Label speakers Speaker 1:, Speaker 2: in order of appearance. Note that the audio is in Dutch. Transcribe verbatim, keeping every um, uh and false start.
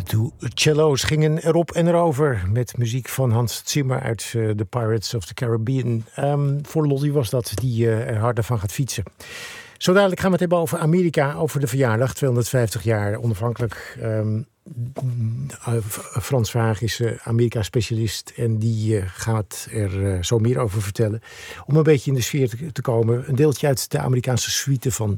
Speaker 1: De cello's gingen erop en erover met muziek van Hans Zimmer uit uh, The Pirates of the Caribbean. Um, voor Lottie was dat, die uh, er harder van gaat fietsen. Zo dadelijk gaan we het hebben over Amerika, over de verjaardag, tweehonderdvijftig jaar onafhankelijk. Um, Frans Verhaag is uh, Amerika-specialist en die uh, gaat er uh, zo meer over vertellen. Om een beetje in de sfeer te, te komen. Een deeltje uit de Amerikaanse suite van